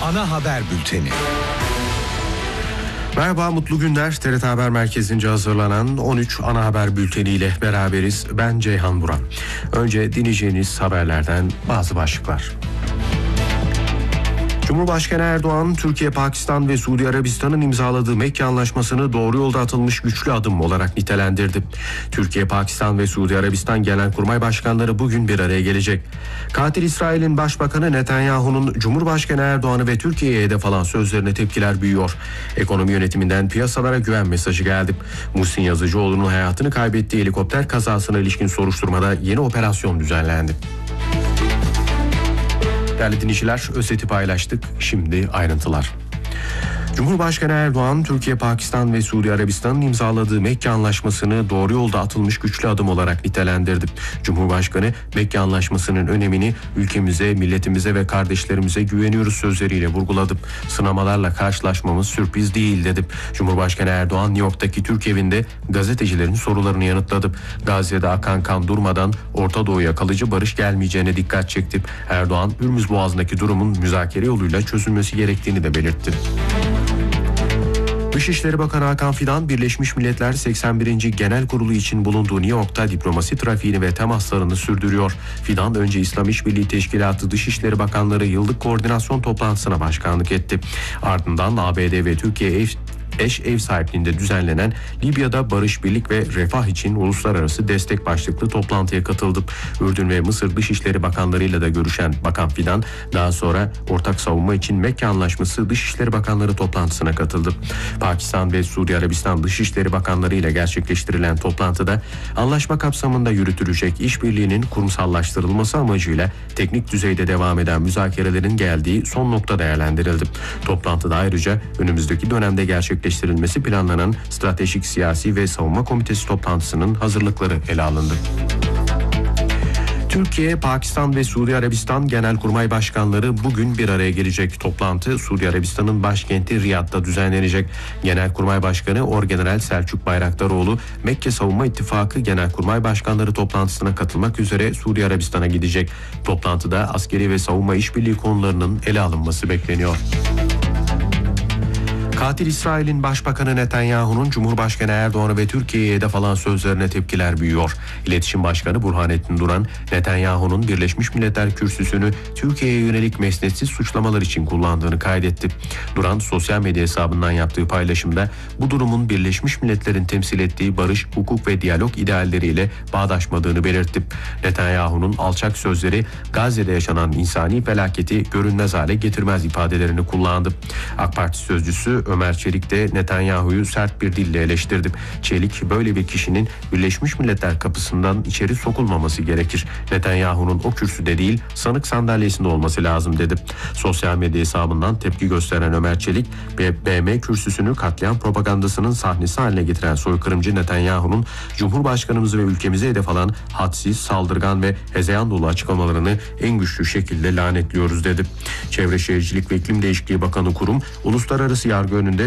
Ana haber bülteni. Merhaba, mutlu günler. TRT Haber Merkezi'nce hazırlanan 13 ana haber bülteniyle beraberiz. Ben Ceyhan Buran. Önce dinleyeceğiniz haberlerden bazı başlıklar. Cumhurbaşkanı Erdoğan, Türkiye, Pakistan ve Suudi Arabistan'ın imzaladığı Mekke Anlaşması'nı doğru yolda atılmış güçlü adım olarak nitelendirdi. Türkiye, Pakistan ve Suudi Arabistan Genelkurmay Başkanları bugün bir araya gelecek. Katil İsrail'in Başbakanı Netanyahu'nun Cumhurbaşkanı Erdoğan'ı ve Türkiye'ye hedef alan sözlerine tepkiler büyüyor. Ekonomi yönetiminden piyasalara güven mesajı geldi. Muhsin Yazıcıoğlu'nun hayatını kaybettiği helikopter kazasına ilişkin soruşturmada yeni operasyon düzenlendi. Değerli dinleyiciler, özeti paylaştık. Şimdi ayrıntılar. Cumhurbaşkanı Erdoğan, Türkiye, Pakistan ve Suudi Arabistan'ın imzaladığı Mekke Anlaşması'nı doğru yolda atılmış güçlü adım olarak nitelendirdi. Cumhurbaşkanı, Mekke Anlaşması'nın önemini ülkemize, milletimize ve kardeşlerimize güveniyoruz sözleriyle vurguladı. Sınamalarla karşılaşmamız sürpriz değil dedi. Cumhurbaşkanı Erdoğan, New York'taki Türk evinde gazetecilerin sorularını yanıtladı. Gazze'de akan kan durmadan Orta Doğu'ya kalıcı barış gelmeyeceğine dikkat çekti. Erdoğan, Hürmüz Boğazı'ndaki durumun müzakere yoluyla çözülmesi gerektiğini de belirtti. Dışişleri Bakanı Hakan Fidan, Birleşmiş Milletler 81. Genel Kurulu için bulunduğu New York'ta diplomasi trafiğini ve temaslarını sürdürüyor. Fidan, önce İslam İşbirliği Teşkilatı Dışişleri Bakanları Yıllık Koordinasyon Toplantısına başkanlık etti. Ardından ABD ve Türkiye ev sahipliğinde düzenlenen Libya'da barış, birlik ve refah için uluslararası destek başlıklı toplantıya katıldı. Ürdün ve Mısır Dışişleri Bakanlarıyla da görüşen Bakan Fidan, daha sonra ortak savunma için Mekke Anlaşması Dışişleri Bakanları toplantısına katıldı. Pakistan ve Suudi Arabistan Dışişleri Bakanları ile gerçekleştirilen toplantıda anlaşma kapsamında yürütülecek işbirliğinin kurumsallaştırılması amacıyla teknik düzeyde devam eden müzakerelerin geldiği son nokta değerlendirildi. Toplantıda ayrıca önümüzdeki dönemde gerçekleştirilmesi planlanan Stratejik Siyasi ve Savunma Komitesi toplantısının hazırlıkları ele alındı. Türkiye, Pakistan ve Suudi Arabistan Genelkurmay Başkanları bugün bir araya gelecek. Toplantı Suudi Arabistan'ın başkenti Riyad'da düzenlenecek. Genelkurmay Başkanı Orgeneral Selçuk Bayraktaroğlu, Mekke Savunma İttifakı Genelkurmay Başkanları toplantısına katılmak üzere Suudi Arabistan'a gidecek. Toplantıda askeri ve savunma işbirliği konularının ele alınması bekleniyor. Katil İsrail'in Başbakanı Netanyahu'nun Cumhurbaşkanı Erdoğan'ı ve Türkiye'ye hedef alan sözlerine tepkiler büyüyor. İletişim Başkanı Burhanettin Duran, Netanyahu'nun Birleşmiş Milletler kürsüsünü Türkiye'ye yönelik mesnetsiz suçlamalar için kullandığını kaydetti. Duran, sosyal medya hesabından yaptığı paylaşımda bu durumun Birleşmiş Milletler'in temsil ettiği barış, hukuk ve diyalog idealleriyle bağdaşmadığını belirtti. Netanyahu'nun alçak sözleri Gazze'de yaşanan insani felaketi görünmez hale getirmez ifadelerini kullandı. AK Parti sözcüsü Ömer Çelik de Netanyahu'yu sert bir dille eleştirdi. Çelik, böyle bir kişinin Birleşmiş Milletler kapısından içeri sokulmaması gerekir. Netanyahu'nun o kürsüde değil, sanık sandalyesinde olması lazım dedi. Sosyal medya hesabından tepki gösteren Ömer Çelik, BM kürsüsünü katliam propagandasının sahnesi haline getiren soykırımcı Netanyahu'nun Cumhurbaşkanımızı ve ülkemize hedef alan hadsiz, saldırgan ve hezeyan dolu açıklamalarını en güçlü şekilde lanetliyoruz dedi. Çevre Şehircilik ve İklim Değişikliği Bakanı kurum, uluslararası yargı önünde